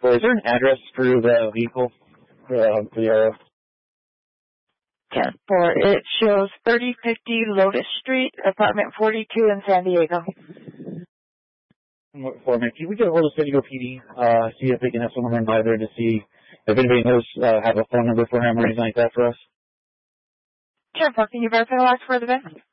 Is there an address for the vehicle? For the 10-4. It shows 3050 Lotus Street, apartment 42 in San Diego. Can we get a hold of San Diego PD, see if they can have someone run by there to see if anybody knows, have a phone number for him or anything like that for us? Sure, can you verify the last for the event?